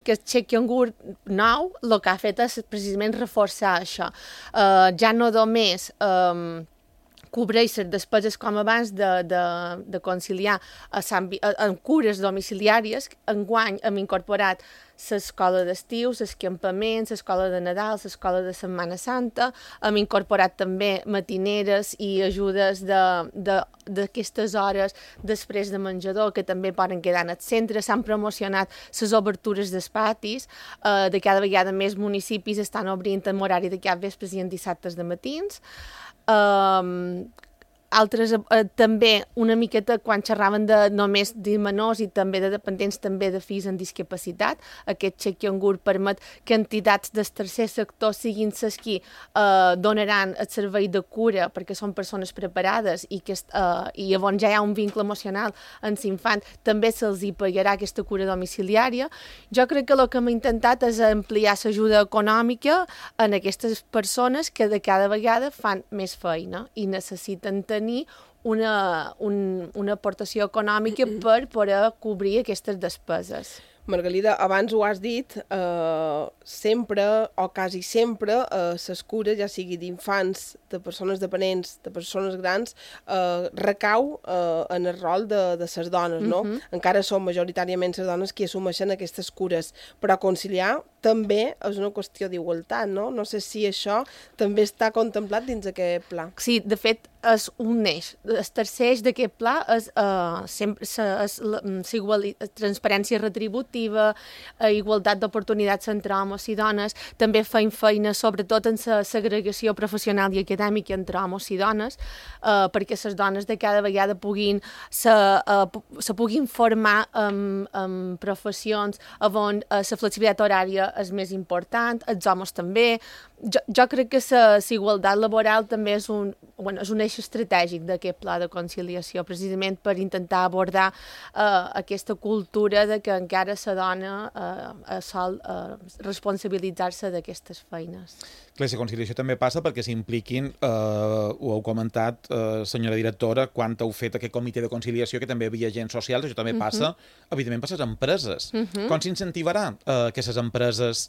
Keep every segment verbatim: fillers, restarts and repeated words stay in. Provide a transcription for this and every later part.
aquest xec iogurt nou el que ha fet és precisament reforçar això. Uh, ja no només um, cobreix les despeses com abans de, de, de conciliar a Sant, a, en cures domiciliàries. Enguany hem incorporat l'escola d'estiu, els campaments, l'escola de Nadal, l'escola de Setmana Santa. Hem incorporat també matineres i ajudes d'aquestes hores després de menjador, que també poden quedar en el centre. S'han promocionat les obertures dels patis. Eh, de cada vegada més municipis estan obrint en horari de cap vespres i en dissabtes de matins. Um, altres eh, també una miqueta quan xerraven de només de menors i també de dependents, també de fills amb discapacitat. Aquest xec iogurt permet que entitats del tercer sector siguin les qui eh, donaran el servei de cura perquè són persones preparades i, que, eh, i llavors ja hi ha un vincle emocional amb l'infant, també se'ls hi pagarà aquesta cura domiciliària. Jo crec que el que hem intentat és ampliar l'ajuda econòmica en aquestes persones que de cada vegada fan més feina i necessiten tenir tenir una, un, una aportació econòmica per poder cobrir aquestes despeses. Margalida, abans ho has dit, eh, sempre o quasi sempre eh, les cures, ja sigui d'infants, de persones dependents, de persones grans, eh, recau eh, en el rol de, de les dones, no? Uh-huh. Encara són majoritàriament les dones qui assumeixen aquestes cures, però conciliar també és una qüestió d'igualtat, no? No sé si això també està contemplat dins aquest pla. Sí, de fet, és un eix. El tercer eix d'aquest pla és, uh, sempre, és la, la transparència retributiva, uh, igualtat d'oportunitats entre homes i dones. També feim feina, sobretot en la segregació professional i acadèmica entre homes i dones, uh, perquè les dones de cada vegada puguin se, uh, se puguin formar en, en professions on uh, la flexibilitat horària és més important, els homes també. Jo, jo crec que la igualtat laboral també és un, bueno, és un eix estratègic d'aquest pla de conciliació, precisament per intentar abordar uh, aquesta cultura de que encara la dona uh, sol uh, responsabilitzar-se d'aquestes feines. Clar, la conciliació també passa perquè s'impliquin, eh, ho heu comentat, eh, senyora directora, quan heu fet aquest comitè de conciliació, que també hi havia agents socials, això també uh-huh. passa, evidentment, per les empreses. Uh-huh. Com s'incentivarà eh, que les empreses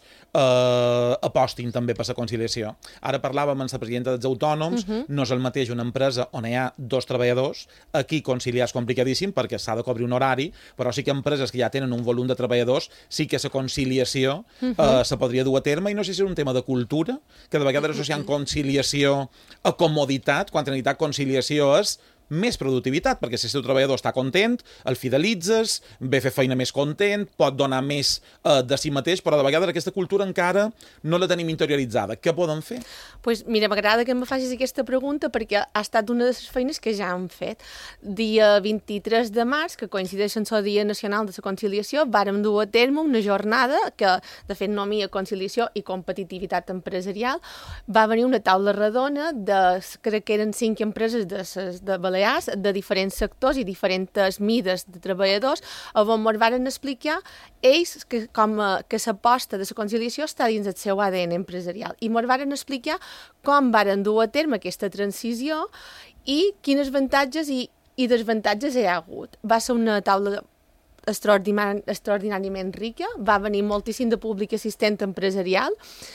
eh, apostin també per la conciliació? Ara parlàvem amb la presidenta dels autònoms, uh-huh. no és el mateix una empresa on hi ha dos treballadors, aquí conciliar és complicadíssim perquè s'ha de cobrir un horari, però sí que empreses que ja tenen un volum de treballadors, sí que la conciliació uh-huh. eh, se podria dur a terme, i no sé si és un tema de cultura, que de vegades associant conciliació a comoditat, quan en realitat conciliació és més productivitat, perquè si el seu treballador està content, el fidelitzes, ve a fer feina més content, pot donar més eh, de si mateix, però de vegades aquesta cultura encara no la tenim interioritzada. Què poden fer? Pues mira, m'agrada que em facis aquesta pregunta perquè ha estat una de les feines que ja hem fet. Dia vint-i-tres de març, que coincideix amb el Dia Nacional de la Conciliació, vàrem dur a terme una jornada que, de fet, nomia conciliació i competitivitat empresarial. Va venir una taula redona de, crec que eren cinc empreses de, de Balears, de diferents sectors i diferents mides de treballadors, on ens van explicar ells que, com a, que l'aposta de la conciliació està dins del seu A D N empresarial, i ens van explicar com van dur a terme aquesta transició i quins avantatges i, i desavantatges hi ha hagut. Va ser una taula extraordinari, extraordinàriament rica, va venir moltíssim de públic assistent empresarial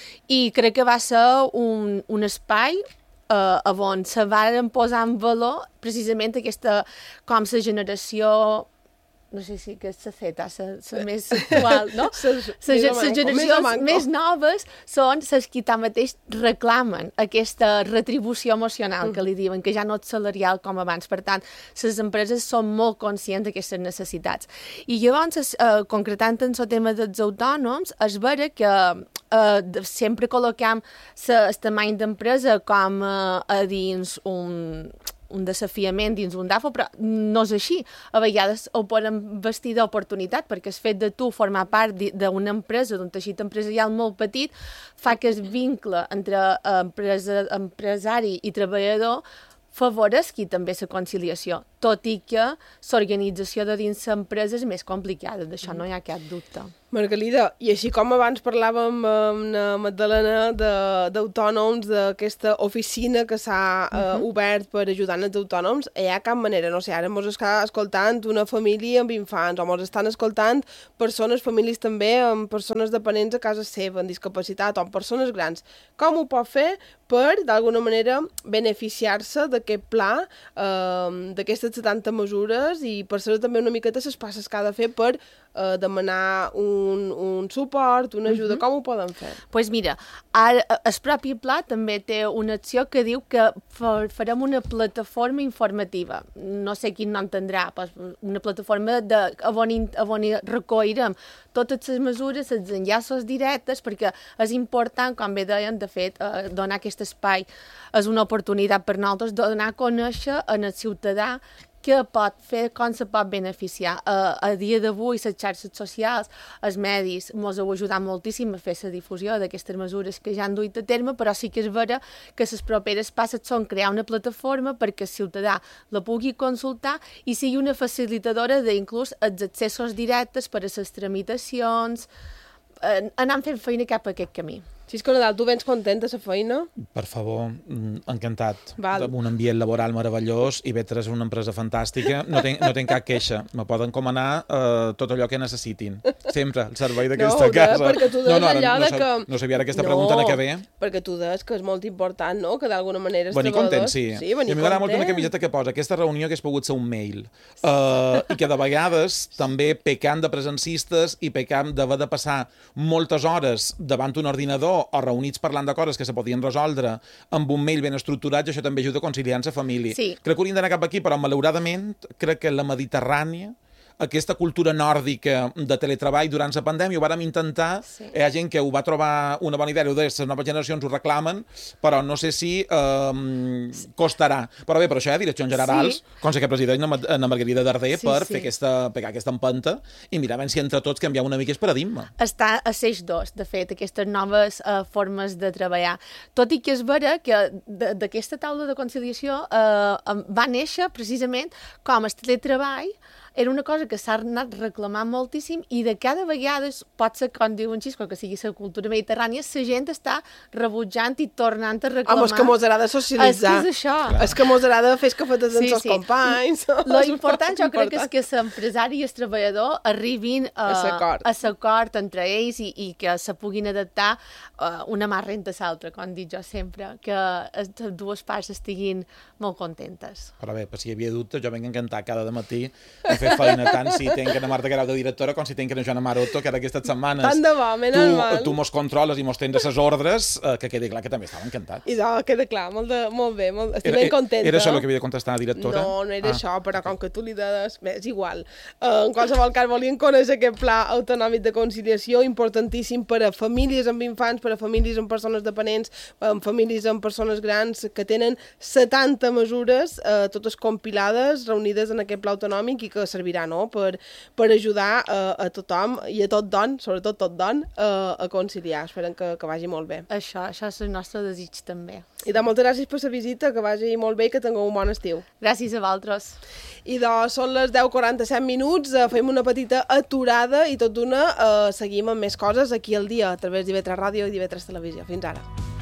i crec que va ser un, un espai Uh, on se van posar en valor precisament aquesta, com la generació, no sé si que és la Z, la més actual, no? Les generacions més noves són les que tanmateix reclamen aquesta retribució emocional que li diuen, que ja no és salarial com abans. Per tant, les empreses són molt conscients d'aquestes necessitats. I llavors, eh, concretant en el tema dels autònoms, és vera que eh, sempre col·loquem el tamany d'empresa com eh, a dins un... un desafiament dins un D A F O, però no és així. A vegades ho poden vestir d'oportunitat, perquè el fet de tu formar part d'una empresa, d'un teixit empresarial molt petit, fa que el vincle entre empresa, empresari i treballador favoresqui també la conciliació, tot i que l'organització de dins l'empresa és més complicada, d'això no hi ha cap dubte. Margalida, i així com abans parlàvem amb la Magdalena d'autònoms, d'aquesta oficina que s'ha uh, uh -huh. obert per ajudar els autònoms, hi ha cap manera, no sé, ara mos està escoltant una família amb infants, o mos estan escoltant persones, famílies també, amb persones dependents a casa seva, amb discapacitat, o amb persones grans. Com ho pot fer per, d'alguna manera, beneficiar-se d'aquest pla, eh, d'aquestes setanta mesures, i per saber també una miqueta les passes que ha de fer per eh, demanar un, un suport, una ajuda, uh -huh. com ho poden fer? Doncs pues mira, ara, el propi pla també té una acció que diu que farem una plataforma informativa. No sé quin nom tindrà, però una plataforma de, on, on recollirem totes les mesures, els enllaços directes, perquè és important, com bé deien, de fet, eh, donar aquest espai és una oportunitat per nosaltres de donar a conèixer al ciutadà què pot fer, com se pot beneficiar. A, a dia d'avui, les xarxes socials, els medis, ens heu ajudat moltíssim a fer la difusió d'aquestes mesures que ja han duit a terme, però sí que és vera que les properes passes són crear una plataforma perquè el ciutadà la pugui consultar i sigui una facilitadora d'inclús els accessos directes per a les tramitacions, eh, anant fent feina cap a aquest camí. Xisco Nadal, tu vens content de la feina? Per favor, encantat. Val. Amb un ambient laboral meravellós, i Vetra és una empresa fantàstica. No tenc, no tenc cap queixa. Me poden comanar uh, tot allò que necessitin. Sempre, el servei d'aquesta no, casa. No, perquè tu deies no, no, allò no, de que... No sabia ara aquesta no, pregunta en què ve. perquè tu deies que és molt important, no?, que d'alguna manera els venir treballadors... content, sí. sí venir I a mi m'agrada molt una camiseta que posa aquesta reunió hagués pogut ser un mail. Uh, I que de vegades també pecant de presencistes i pecant d'haver de passar moltes hores davant un ordinador o reunits parlant de coses que se podien resoldre amb un mail ben estructurat, i això també ajuda a conciliar la família. Sí. Crec que hauríem d'anar cap aquí, però malauradament crec que la Mediterrània, aquesta cultura nòrdica de teletreball durant la pandèmia, ho vàrem intentar, sí. Hi ha gent que ho va trobar una bona idea, les noves generacions ho reclamen, però no sé si eh, costarà. Però bé, per això hi ha direccions generals, sí. com sé que presideix la Margarida Darder, sí, per sí. fer aquesta, pegar aquesta empenta i mirar ben si entre tots canviem una mica el paradigma. Està a l'eix dos, de fet, aquestes noves uh, formes de treballar. Tot i que és vera que d'aquesta taula de conciliació uh, va néixer precisament com el teletreball era una cosa que s'ha anat reclamant moltíssim i de cada vegada, pot ser, com diu en Xisco, que sigui la cultura mediterrània, la gent està rebutjant i tornant a reclamar. Home, és que mos agrada socialitzar. És que és això. Clar. És que mos agrada fer escafetes sí, amb els sí. companys. Lo important, jo crec, és que l'empresari i el treballador arribin a, a l'acord entre ells i, i que se puguin adaptar uh, una mà renta a l'altra, com dic jo sempre, que les dues parts estiguin molt contentes. Però bé, per si hi havia dubtes, jo venc encantat cada matí a fer feina, tant si tenc que anar Marta Guerau de directora com si tenc que anar Joana Maroto, que ara aquestes setmanes tant de bo, tu, tu mos controles i mos tens les ordres, eh, que quedi clar que també estava encantat. I no, queda clar, molt, de, molt bé, molt, estic era, ben contenta. Era això el que havia de contestar la directora? No, no era ah. això, però com que tu li deies, bé, és igual. Uh, en qualsevol cas, volien conèixer aquest pla autonòmic de conciliació, importantíssim per a famílies amb infants, per a famílies amb persones dependents, amb famílies amb persones grans, que tenen setanta mesures, uh, totes compilades, reunides en aquest pla autonòmic i que servirà, no?, per, per ajudar uh, a tothom i a tot don, sobretot tot don, uh, a conciliar. Esperem que, que vagi molt bé. Això, això és el nostre desig també. I de moltes gràcies per la visita, que vagi molt bé i que tingueu un bon estiu. Gràcies a vosaltres. I doncs són les deu quaranta-set minuts, uh, fem una petita aturada i tot d'una uh, seguim amb més coses aquí al dia a través d'I V tres Ràdio i d'I V tres Televisió. Fins ara.